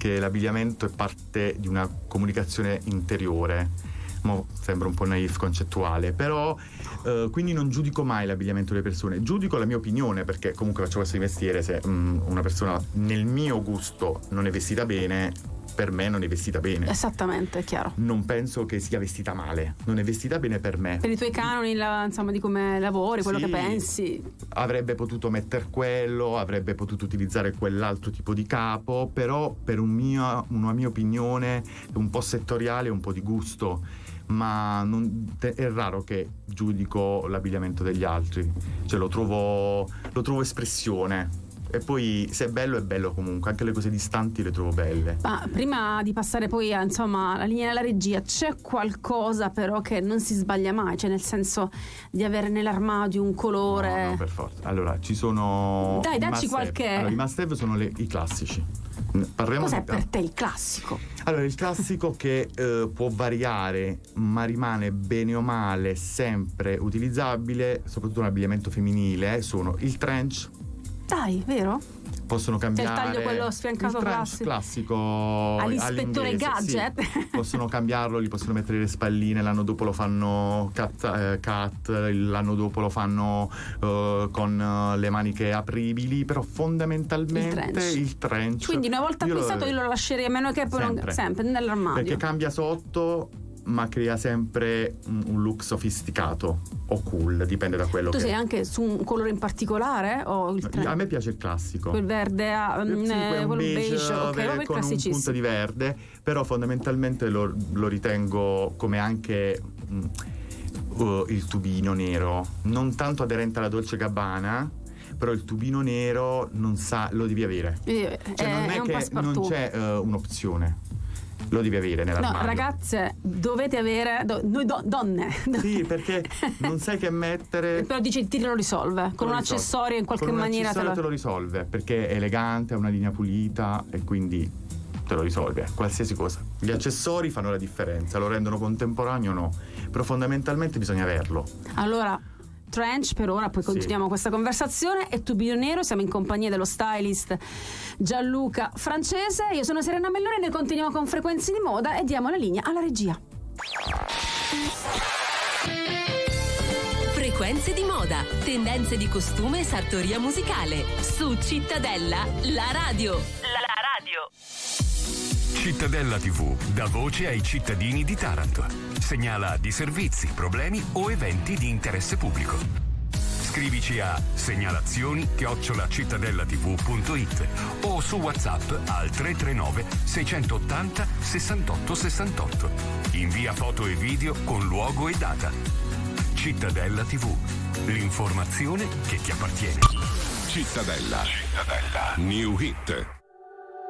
perché l'abbigliamento è parte di una comunicazione interiore. Sembra un po' naif concettuale, però quindi non giudico mai l'abbigliamento delle persone, giudico la mia opinione, perché comunque faccio questo di mestiere. Se una persona nel mio gusto non è vestita bene, per me non è vestita bene. Esattamente, è chiaro. Non penso che sia vestita male, non è vestita bene per me. Per i tuoi canoni, insomma, di come lavori, quello che pensi. Avrebbe potuto mettere quello, avrebbe potuto utilizzare quell'altro tipo di capo, però per una mia opinione un po' settoriale, un po' di gusto. Ma è raro che giudico l'abbigliamento degli altri, cioè lo trovo espressione. E poi se è bello comunque, anche le cose distanti le trovo belle. Ma prima di passare poi alla linea della regia, c'è qualcosa però che non si sbaglia mai, cioè nel senso di avere nell'armadio un colore? No, per forza. Allora, ci sono... Dai, dacci qualche... Allora, i must-have sono i classici. Cos'è per te il classico? Allora, il classico che può variare, ma rimane bene o male sempre utilizzabile, soprattutto nell'abbigliamento femminile, sono il trench. Dai, vero? Possono cambiare. C'è il taglio quello sfiancato classico all'ispettore Gadget. Sì. Possono cambiarlo, gli possono mettere le spalline, l'anno dopo lo fanno cut, l'anno dopo lo fanno con le maniche apribili, però fondamentalmente il trench. Quindi una volta acquistato io lo lascerei, a meno che sempre nell'armadio. Perché cambia sotto, ma crea sempre un look sofisticato o cool, dipende da quello tu che... sei anche su un colore in particolare o il a me piace il classico, quel verde quello beige okay, con un punto di verde, però fondamentalmente lo ritengo come anche il tubino nero, non tanto aderente alla Dolce Gabbana, però il tubino nero lo devi avere, cioè non è che non c'è un'opzione, lo devi avere nell'armadio. No, ragazze, dovete avere noi donne. Sì, perché non sai che mettere. Però dici ti lo risolve con un accessorio in qualche maniera te lo risolve, perché è elegante, ha una linea pulita e quindi te lo risolve qualsiasi cosa. Gli accessori fanno la differenza, lo rendono contemporaneo o no, però fondamentalmente bisogna averlo. Allora, trench per ora, poi continuiamo questa conversazione. E tubino nero, siamo in compagnia dello stylist Gianluca Francese. Io sono Serena Melloni, noi continuiamo con Frequenze di Moda e diamo la linea alla regia. Frequenze di Moda, tendenze di costume e sartoria musicale su Cittadella, la radio. La radio. Cittadella TV dà voce ai cittadini di Taranto. Segnala disservizi, problemi o eventi di interesse pubblico. Scrivici a segnalazioni@cittadellatv.it o su WhatsApp al 339 680 68 68. Invia foto e video con luogo e data. Cittadella TV, l'informazione che ti appartiene. Cittadella. New Hit.